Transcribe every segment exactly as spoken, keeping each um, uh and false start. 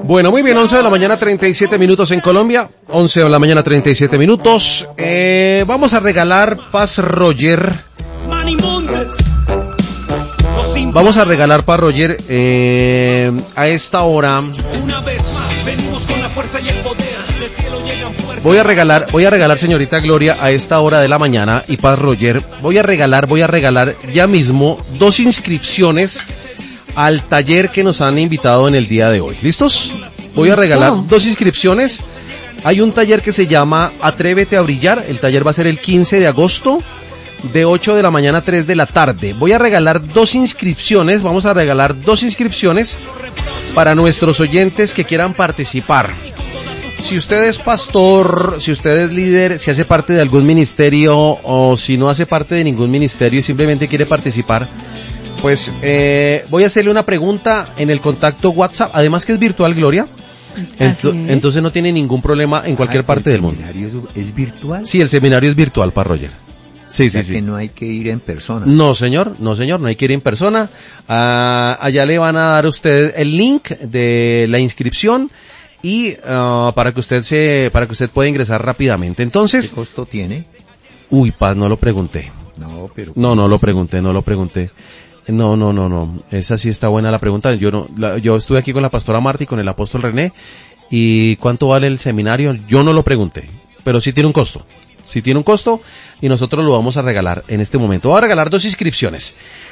Bueno, muy bien, once de la mañana, treinta y siete minutos en Colombia, once de la mañana, treinta y siete minutos. Eh, vamos a regalar Paz Roger. Vamos a regalar Paz Roger eh, a esta hora. Voy a regalar, voy a regalar, señorita Gloria, a esta hora de la mañana y Paz Roger, voy a regalar, voy a regalar ya mismo dos inscripciones al taller que nos han invitado en el día de hoy. ¿Listos? Voy a regalar dos inscripciones. Hay un taller que se llama Atrévete a Brillar. El taller va a ser el quince de agosto, de ocho de la mañana a tres de la tarde. Voy a regalar dos inscripciones. Vamos a regalar dos inscripciones para nuestros oyentes que quieran participar. Si usted es pastor, si usted es líder, si hace parte de algún ministerio o si no hace parte de ningún ministerio y simplemente quiere participar, pues eh, voy a hacerle una pregunta en el contacto WhatsApp, además que es virtual, Gloria. Ento- es. Entonces no tiene ningún problema en cualquier ah, parte del mundo. ¿El seminario es virtual? Sí, el seminario es virtual, para Roger. Sí, o sea sí, sí. que no hay que ir en persona. No, señor, no, señor, no hay que ir en persona. Ah, allá le van a dar a usted el link de la inscripción y uh, para que usted se, para que usted pueda ingresar rápidamente. Entonces, ¿qué costo tiene? Uy, Paz, no lo pregunté. No, pero no, no lo pregunté, no lo pregunté. No, no, no, no. Esa sí está buena la pregunta. Yo no, la, yo estuve aquí con la pastora Marta y con el apóstol René. ¿Y cuánto vale el seminario? Yo no lo pregunté, pero sí tiene un costo. Sí tiene un costo y nosotros lo vamos a regalar en este momento. Voy a regalar dos inscripciones.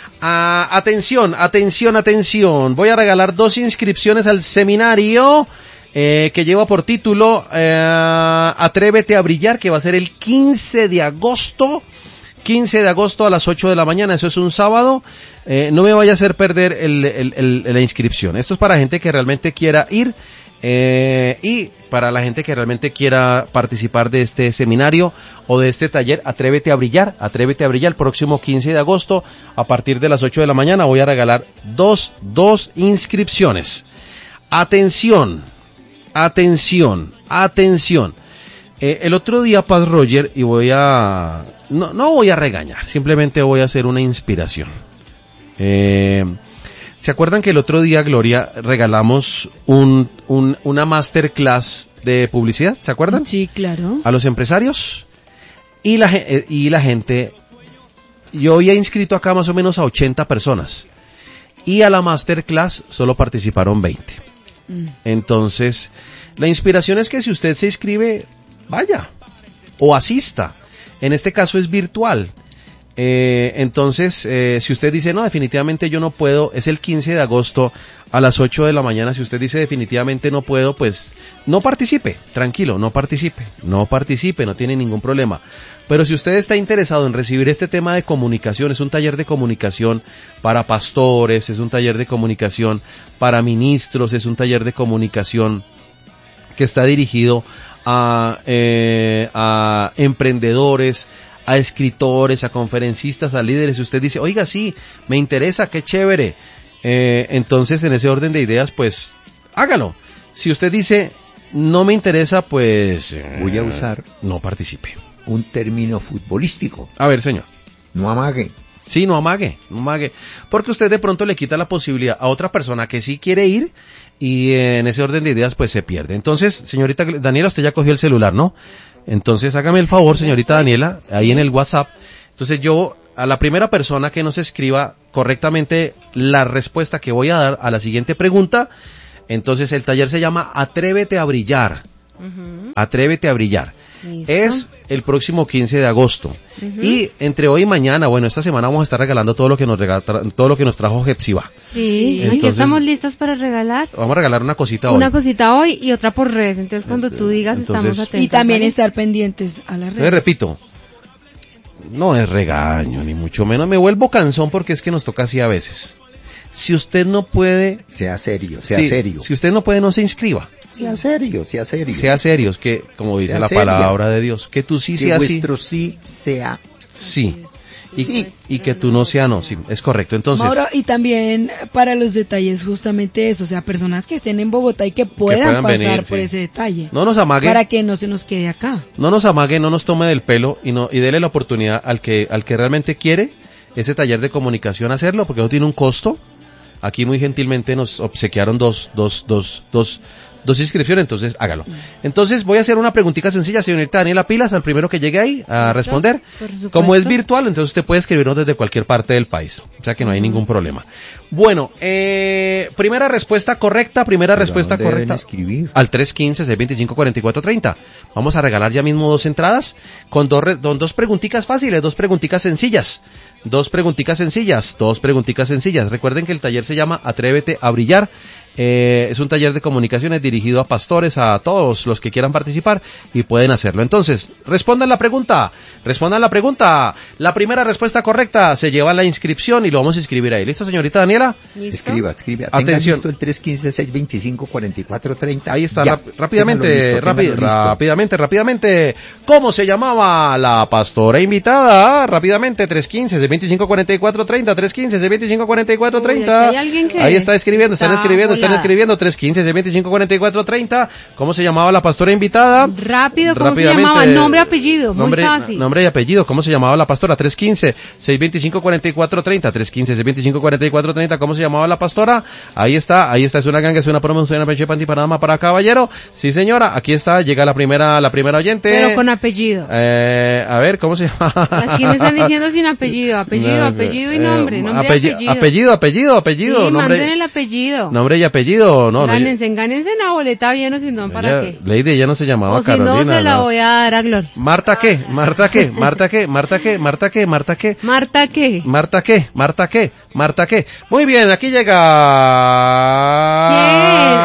Ah, atención, atención, atención. Voy a regalar dos inscripciones al seminario eh, que lleva por título eh, Atrévete a Brillar, que va a ser el quince de agosto. quince de agosto a las ocho de la mañana, eso es un sábado. Eh, no me vaya a hacer perder el, el, el, la inscripción. Esto es para gente que realmente quiera ir eh, y para la gente que realmente quiera participar de este seminario o de este taller. Atrévete a Brillar, Atrévete a Brillar, el próximo quince de agosto a partir de las ocho de la mañana voy a regalar dos, dos inscripciones. Atención, atención, atención. Eh, el otro día, Paz Roger, y voy a... No, no voy a regañar, simplemente voy a hacer una inspiración. Eh, ¿Se acuerdan que el otro día, Gloria, regalamos un, un, una masterclass de publicidad? ¿Se acuerdan? Sí, claro. A los empresarios. Y la, y la gente... Yo había inscrito acá más o menos a ochenta personas. Y a la masterclass solo participaron veinte. Mm. Entonces, la inspiración es que si usted se inscribe, vaya, o asista. En este caso es virtual. Eh, entonces, eh, si usted dice, no, definitivamente yo no puedo, es el quince de agosto a las ocho de la mañana, si usted dice definitivamente no puedo, pues no participe, tranquilo, no participe, no participe, no tiene ningún problema. Pero si usted está interesado en recibir este tema de comunicación, es un taller de comunicación para pastores, es un taller de comunicación para ministros, es un taller de comunicación que está dirigido a, eh, a emprendedores, a escritores, a conferencistas, a líderes. Si usted dice, oiga, sí, me interesa, qué chévere, eh, entonces en ese orden de ideas, pues, hágalo. Si usted dice, no me interesa, pues... Eh, voy a usar... No participe. Un término futbolístico. A ver, señor. No amague. Sí, no amague, no amague. Porque usted de pronto le quita la posibilidad a otra persona que sí quiere ir y eh, en ese orden de ideas, pues se pierde. Entonces, señorita Daniela, usted ya cogió el celular, ¿no? Entonces, hágame el favor, señorita Daniela, ahí en el WhatsApp. Entonces, yo, a la primera persona que nos escriba correctamente la respuesta que voy a dar a la siguiente pregunta, entonces el taller se llama Atrévete a Brillar. Uh-huh. Atrévete a Brillar. ¿Listo? Es el próximo quince de agosto. Uh-huh. Y entre hoy y mañana, bueno, esta semana vamos a estar regalando todo lo que nos regala, todo lo que nos trajo Hepzibah. Sí, entonces, ya estamos listas para regalar. Vamos a regalar una cosita hoy. Una cosita hoy y otra por redes. Entonces, cuando tú digas, entonces, estamos atentos. Y también ¿vale? estar pendientes a las redes. Les repito, no es regaño, ni mucho menos. Me vuelvo cansón porque es que nos toca así a veces. Si usted no puede... Sea serio, sea sí, serio. Si usted no puede, no se inscriba. Sea serio, sea serio. Sea serio, es que, como dice sea la seria. Palabra de Dios, que tú sí que seas sí. Que vuestro sí sea sí. Y, sí. y que tú no sea no, sí, es correcto. Entonces, Mauro, y también para los detalles justamente eso, o sea, personas que estén en Bogotá y que puedan, que puedan pasar venir, por sí. ese detalle. No nos amague. Para que no se nos quede acá. No nos amague, no nos tome del pelo y no y dele la oportunidad al que al que realmente quiere ese taller de comunicación hacerlo, porque no tiene un costo. aquí muy gentilmente nos obsequiaron dos, dos, dos, dos, dos inscripciones, entonces hágalo. Entonces voy a hacer una preguntita sencilla, señorita Daniela Pilas, al primero que llegue ahí a responder. Como es virtual, entonces usted puede escribirnos desde cualquier parte del país, o sea que no hay ningún problema. Bueno, eh, primera respuesta correcta, primera ¿Pero respuesta dónde deben correcta. escribir? Al tres uno cinco, seis dos cinco, cuatro cuatro tres cero. Vamos a regalar ya mismo dos entradas con dos, re- con dos preguntitas fáciles, dos preguntitas sencillas. Dos preguntitas sencillas, dos preguntitas sencillas. Recuerden que el taller se llama Atrévete a Brillar. Eh, es un taller de comunicaciones dirigido a pastores, a todos los que quieran participar y pueden hacerlo. Entonces, respondan la pregunta, respondan la pregunta. La primera respuesta correcta se lleva la inscripción y lo vamos a inscribir ahí. ¿Listo, señorita Daniela? ¿Listo? Escriba, escriba. Atención. Tenga listo el tres uno cinco, seis dos cinco, cuatro cuatro tres cero. Ahí está, Ya. rap- rápidamente, Téngalo listo, rápi- téngalo listo. rápidamente, rápidamente. ¿Cómo se llamaba la pastora invitada? Rápidamente, tres uno cinco, seis dos cinco, cuatro cuatro tres cero, tres uno cinco, seis dos cinco, cuatro cuatro tres Uy, cero. aquí hay alguien que Ahí está escribiendo, están está escribiendo, están volada. escribiendo, tres uno cinco, seis dos cinco, cuatro cuatro tres cero. ¿Cómo se llamaba la pastora invitada? Rápido, ¿cómo se Rápidamente. llamaba? Nombre, apellido, muy nombre, fácil. Nombre y apellido, ¿cómo se llamaba la pastora? tres uno cinco, seis dos cinco, cuatro cuatro tres cero, tres uno cinco, seis dos cinco, cuatro cuatro tres cero. ¿Cómo se llamaba la pastora? Ahí está, ahí está, es una ganga, es una promoción, una peche panty para dama, para caballero. Sí, señora, aquí está, llega la primera, la primera oyente. Pero con apellido. Eh, a ver, ¿cómo se llama? Aquí me están diciendo sin apellido, apellido, No, apellido y eh, nombre, nombre y apellido, apellido. apellido, apellido, apellido, Sí, nombre, manden el apellido. nombre y apellido, no, no. Gánense, gánense la boleta bien o si no, ¿para Ella- qué? Lady, ella no se llamaba O si Carolina. no, se la no. voy a dar a Gloria. Marta qué, Marta qué, Marta qué, Marta qué, Marta qué, Marta qué, ¿Marta qué? Marta qué, Marta qué, Marta qué. Muy bien, aquí llega. ¿Quién?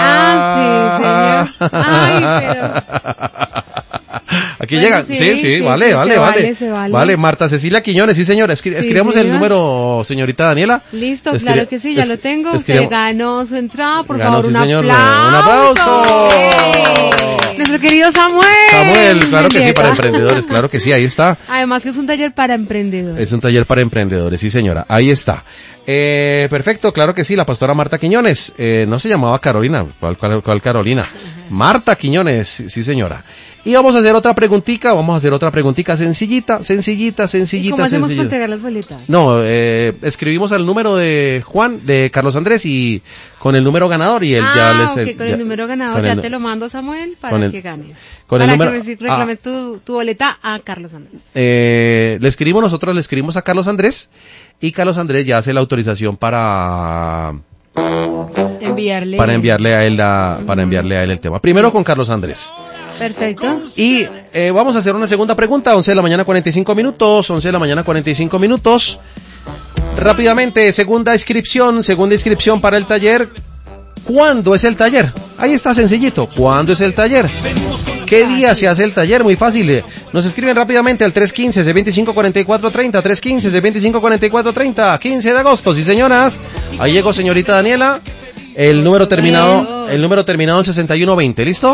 Ah, sí, señor. Ay, pero... Aquí Bueno, llega, sí, sí, sí, sí, vale, sí, vale, se vale, vale, se vale. vale, Marta Cecilia Quiñones, sí señora, Escri- Sí, escribamos el señora. número, señorita Daniela. Listo, Escri- claro que sí, ya es- lo tengo. Usted escribamos- ganó su entrada, por Ganó, favor, sí, un señor. aplauso. Un aplauso. ¡Ey! Nuestro querido Samuel. Samuel, claro que sí, Mendieta. para emprendedores, claro que sí, ahí está. Además que es un taller para emprendedores. Es un taller para emprendedores, sí señora, ahí está. Eh, perfecto, claro que sí, la pastora Marta Quiñones, eh, no se llamaba Carolina, ¿cuál, cuál, cuál Carolina? Marta Quiñones, sí, sí señora. Y vamos a hacer otra preguntica, vamos a hacer otra preguntica sencillita, sencillita, ¿Y sencillita, cómo hacemos para sencillita. entregar las boletas? No, eh, escribimos al número de Juan, de Carlos Andrés y con el número ganador y él ah, ya les... ok, con ya- el número ganador con ya el- te lo mando, Samuel, para con el- que ganes. con el para número- que reci- reclames tu, tu boleta a Carlos Andrés. Eh, le escribimos nosotros, le escribimos a Carlos Andrés y Carlos Andrés ya hace la autorización para Enviarle. para enviarle a él la, para enviarle a él el tema. Primero con Carlos Andrés. Perfecto. Y eh, vamos a hacer una segunda pregunta, once de la mañana cuarenta y cinco minutos, once de la mañana cuarenta y cinco minutos. Rápidamente, segunda inscripción, segunda inscripción para el taller. ¿Cuándo es el taller? Ahí está sencillito. ¿Cuándo es el taller? ¿Qué día se hace el taller? Muy fácil. Nos escriben rápidamente al tres uno cinco, seis dos cinco, cuatro cuatro tres cero, tres uno cinco, seis dos cinco, cuatro cuatro tres cero, quince de agosto, sí señoras. Ahí llegó señorita Daniela. El número terminado, el número terminado en sesenta y uno veinte, ¿listo?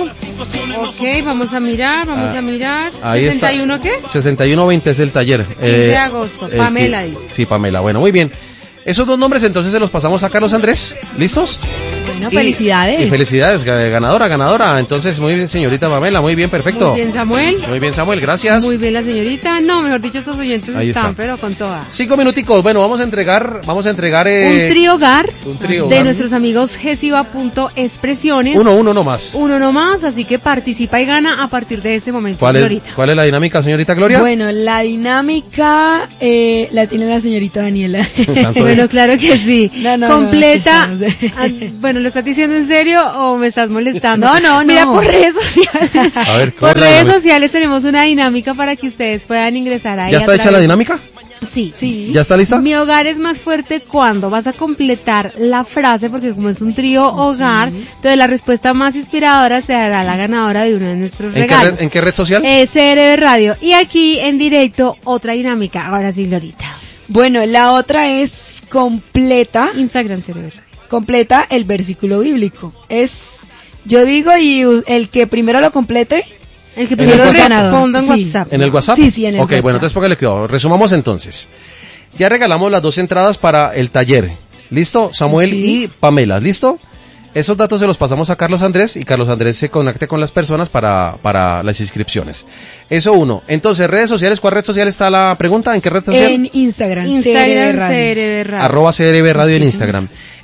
Ok, vamos a mirar, vamos Ah, a mirar. Ahí ¿sesenta y uno está. qué? sesenta y uno veinte es el taller. quince de agosto, el Pamela qui- dice. Sí, Pamela. Bueno, muy bien. Esos dos nombres entonces se los pasamos a Carlos Andrés. ¿Listos? Bueno, Y- felicidades. Y felicidades, ga- ganadora, ganadora. Entonces, muy bien, señorita Pamela, muy bien, perfecto. Muy bien, Samuel. Muy bien, Samuel, gracias. Muy bien, la señorita. No, mejor dicho, estos oyentes Ahí están, está. pero con toda. Cinco minuticos. Bueno, vamos a entregar, vamos a entregar eh, Un trío hogar un trío de hogar. nuestros amigos gesiva.expresiones. uno, uno nomás. Uno nomás, así que participa y gana a partir de este momento. ¿Cuál es, Glorita. ¿Cuál es la dinámica, señorita Gloria? Bueno, la dinámica eh, la tiene la señorita Daniela. Santo Bueno, claro que sí. No, no, Completa. no, es que estamos- Ah, bueno, ¿lo estás diciendo en serio o me estás molestando? No, no, no. Mira, por redes sociales. A ver, ¿cómo por es la redes dinámica? sociales tenemos una dinámica para que ustedes puedan ingresar ahí. ¿Ya a está hecha través- la dinámica? Sí. Sí. ¿Ya está lista? Mi hogar es más fuerte cuando vas a completar la frase, porque como es un trío hogar, entonces la respuesta más inspiradora se dará a la ganadora de uno de nuestros ¿En qué, regalos. red, ¿En qué red social? Eh, C R B Radio. Y aquí en directo otra dinámica. Ahora sí, Glorita. Bueno, la otra es completa, Instagram C R B Radio. completa el versículo bíblico. Es, yo digo, y u- el que primero lo complete, El que ¿En el primero WhatsApp? responda en Sí. WhatsApp. ¿En el WhatsApp? Sí, sí, en el Ok, bueno, WhatsApp. entonces póngale cuidado. Resumamos entonces. Ya regalamos las dos entradas para el taller. ¿Listo? Samuel Sí. y Pamela. ¿Listo? Esos datos se los pasamos a Carlos Andrés y Carlos Andrés se conecte con las personas para, para las inscripciones. Eso uno. Entonces, redes sociales, ¿cuál red social está la pregunta? ¿En qué red social? en Instagram, C R B Instagram Radio. C R B Radio. Arroba C R B Radio Sí, en sí. Instagram.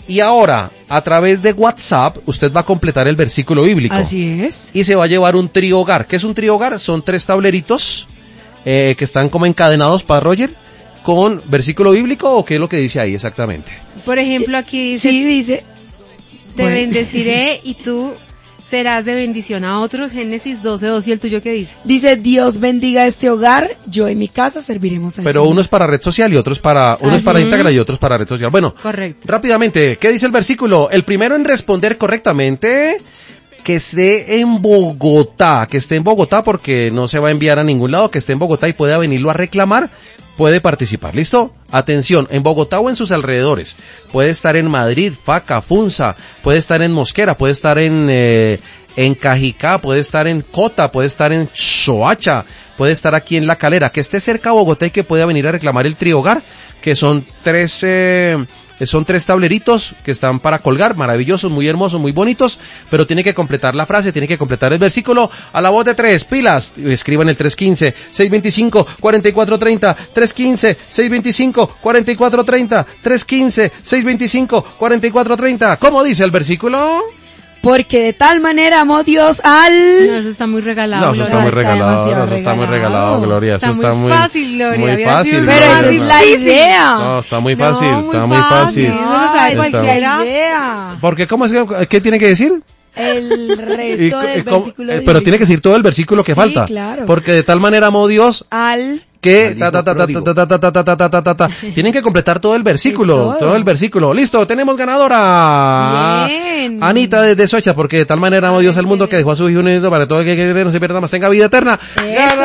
Y ahora, a través de WhatsApp, usted va a completar el versículo bíblico. Así es. Y se va a llevar un trío hogar. ¿Qué es un trío hogar? Son tres tableritos eh, que están como encadenados para Roger, con versículo bíblico, ¿o qué es lo que dice ahí exactamente? Por ejemplo, aquí dice, sí, dice, te bueno. bendeciré y tú serás de bendición a otros. Génesis doce dos. ¿Y el tuyo qué dice? Dice, Dios bendiga este hogar, yo en mi casa serviremos al Pero Señor. uno es para red social y otro es para, uno ¿Ah, es para sí? Instagram y otro es para red social. Bueno, correcto. Rápidamente, ¿qué dice el versículo? El primero en responder correctamente, que esté en Bogotá, que esté en Bogotá porque no se va a enviar a ningún lado, que esté en Bogotá y pueda venirlo a reclamar, puede participar. ¿Listo? Atención, en Bogotá o en sus alrededores. Puede estar en Madrid, Faca, Funza, puede estar en Mosquera, puede estar en, eh, en Cajicá, puede estar en Cota, puede estar en Soacha, puede estar aquí en La Calera, que esté cerca a Bogotá y que pueda venir a reclamar el trío hogar, que son tres... Eh, Son tres tableritos que están para colgar, maravillosos, muy hermosos, muy bonitos, pero tiene que completar la frase, tiene que completar el versículo a la voz de tres, pilas, escriban el tres uno cinco, seis dos cinco, cuatro cuatro tres cero, tres uno cinco, seis dos cinco, cuatro cuatro tres cero, tres uno cinco, seis dos cinco, cuatro cuatro tres cero, ¿cómo dice el versículo? Porque de tal manera amó Dios al... No, eso está muy regalado. No, eso está Gloria. muy regalado, demasiado eso está muy regalado. regalado, Gloria, eso Está está muy muy fácil, Gloria, muy hubiera fácil, sido Pero Gloria. esa es la idea. No, está muy No, fácil, muy está muy fácil. fácil. Eso lo sabe Ay, cualquiera. la idea. Porque ¿cómo es que, qué tiene que decir? El resto Y- del y cómo- versículo. eh, pero tiene que decir todo el versículo que Sí, falta. claro. Porque de tal manera amó Dios al... que Al ta, hijo ta, ta, ta, pródigo. ta, ta, ta, ta, ta, ta, ta, ta, ta. Tienen que completar todo el versículo, Es todo. todo el versículo. Listo, tenemos ganadora. Bien. Anita desde Soacha, porque de tal manera amó Dios al mundo que dejó a su hijo único para todo el que quiere no se pierda más, tenga vida eterna. Eso.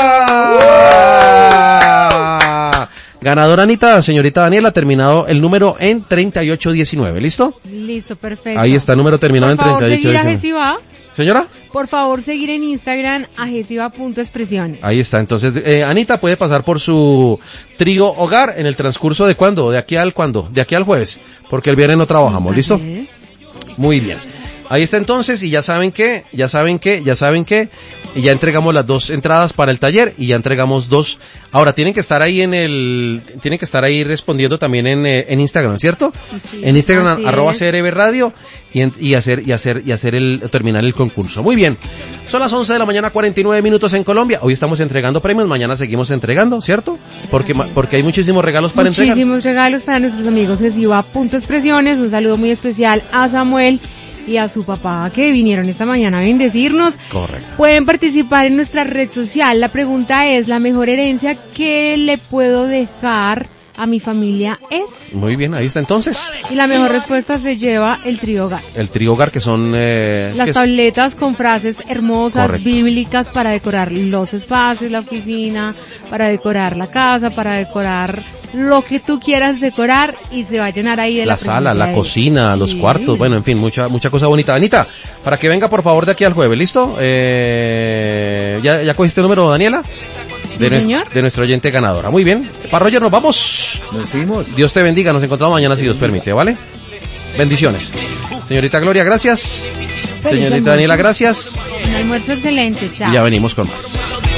¡Ganadora! Ganadora Anita, señorita Daniela, terminado el número en treinta y ocho diecinueve, ¿listo? Listo, perfecto. Ahí está, número terminado Por en favor, treinta y ocho seguir a diecinueve. Gesiva. Señora, Por favor, seguir en Instagram a gesiva punto expresiones. ahí está. Entonces, eh, Anita puede pasar por su trío hogar en el transcurso de cuándo, de aquí al cuándo, de aquí al jueves, porque el viernes no trabajamos, ¿listo? Así es. Muy bien. Ahí está entonces, y ya saben que, ya saben que, ya saben que, y ya entregamos las dos entradas para el taller y ya entregamos dos. Ahora, tienen que estar ahí en el, tienen que estar ahí respondiendo también en, eh, en Instagram, ¿cierto? Sí, en Instagram, así arroba es. C R B Radio, y, en- y hacer, y hacer, y hacer el, terminar el concurso. Muy bien. Son las once de la mañana, cuarenta y nueve minutos en Colombia. Hoy estamos entregando premios, mañana seguimos entregando, ¿cierto? Porque, ma- porque hay muchísimos regalos para entregar. Muchísimos regalos para nuestros amigos gesiva punto expresiones. Un saludo muy especial a Samuel y a su papá que vinieron esta mañana a bendecirnos. Correcto. Pueden participar en nuestra red social. La pregunta es, ¿la mejor herencia que le puedo dejar a mi familia es? Muy bien, ahí está entonces. Y la mejor respuesta se lleva el trío hogar. El trío hogar, que son, eh, Las ¿qué es? tabletas con frases hermosas, Correcto. bíblicas para decorar los espacios, la oficina, para decorar la casa, para decorar lo que tú quieras decorar y se va a llenar ahí de la, la sala, la presencia de cocina, los Sí. cuartos, bueno, en fin, mucha mucha cosa bonita. Anita, para que venga por favor de aquí al jueves, ¿listo? Eh, ¿ya, ¿Ya cogiste el número, Daniela? De, Sí, nues- señor. de nuestra oyente ganadora. Muy bien. Para Roger, nos vamos. Nos fuimos. Dios te bendiga, nos encontramos mañana si Dios permite, ¿vale? Bendiciones. Señorita Gloria, gracias. Feliz Señorita almuerzo. Daniela, gracias. Un almuerzo excelente, chao. Y ya venimos con más.